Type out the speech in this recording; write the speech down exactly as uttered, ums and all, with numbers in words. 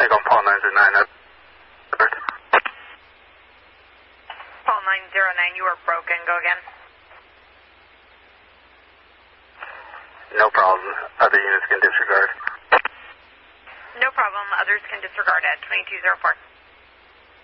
think on Paul nine zero nine. Paul nine zero nine, you are broken. Go again. No problem. Other units can disregard. No problem. Others can disregard at twenty-two zero four.